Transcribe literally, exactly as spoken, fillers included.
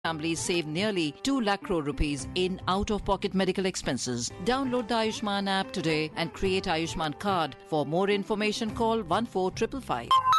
Families save nearly two lakh crore rupees in out-of-pocket medical expenses. Download the Ayushman app today and create Ayushman card. For more information, call one four five five five.